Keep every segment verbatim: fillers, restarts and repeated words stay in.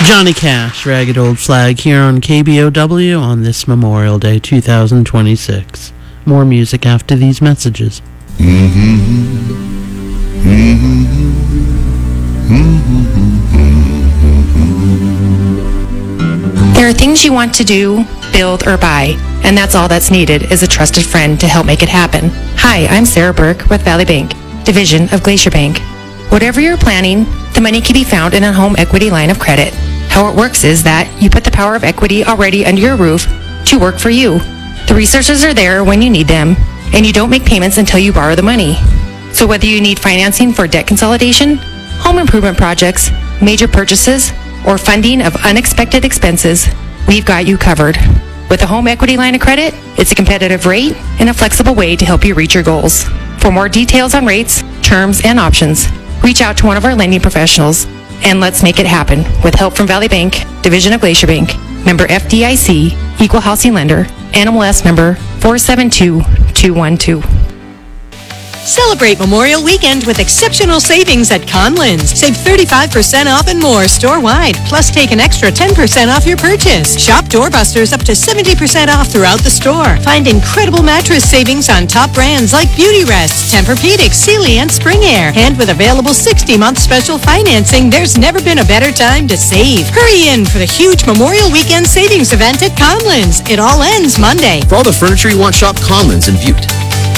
Johnny Cash, Ragged Old Flag, here on K B O W on this Memorial Day two thousand twenty-six. More music after these messages. Mm-hmm. Mm-hmm. Mm-hmm. There are things you want to do, build, or buy, and that's all that's needed is a trusted friend to help make it happen. Hi, I'm Sarah Burke with Valley Bank, division of Glacier Bank. Whatever you're planning, the money can be found in a home equity line of credit. How it works is that you put the power of equity already under your roof to work for you. The resources are there when you need them, and you don't make payments until you borrow the money. So whether you need financing for debt consolidation, home improvement projects, major purchases, or funding of unexpected expenses, we've got you covered. With a home equity line of credit, it's a competitive rate and a flexible way to help you reach your goals. For more details on rates, terms, and options, reach out to one of our lending professionals, and let's make it happen with help from Valley Bank, division of Glacier Bank, member F D I C, equal housing lender, N M L S number four seven two two one two. Celebrate Memorial Weekend with exceptional savings at Conlins. Save thirty-five percent off and more store-wide, plus take an extra ten percent off your purchase. Shop doorbusters up to seventy percent off throughout the store. Find incredible mattress savings on top brands like Beautyrest, Tempur-Pedic, Sealy, and Spring Air. And with available sixty-month special financing, there's never been a better time to save. Hurry in for the huge Memorial Weekend savings event at Conlins. It all ends Monday. For all the furniture you want, shop Conlins in Butte.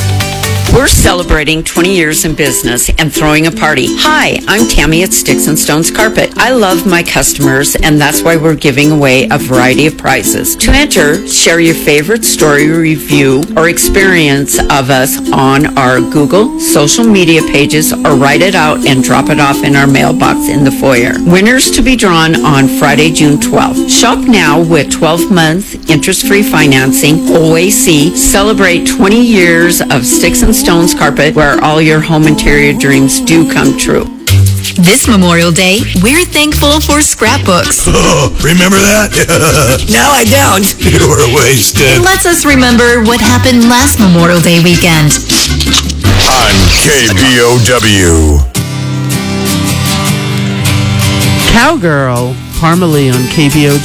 We're celebrating twenty years in business and throwing a party. Hi, I'm Tammy at Sticks and Stones Carpet. I love my customers, and that's why we're giving away a variety of prizes. To enter, share your favorite story, review, or experience of us on our Google, social media pages, or write it out and drop it off in our mailbox in the foyer. Winners to be drawn on Friday, June twelfth. Shop now with twelve-month interest-free financing. O A C. Celebrate twenty years of Sticks and Stones Carpet, where all your home interior dreams do come true. This Memorial Day, we're thankful for scrapbooks. Oh, remember that? No, I don't. You were wasted. It lets us remember what happened last Memorial Day weekend. On K B O W. Cowgirl, Parmalee on K B O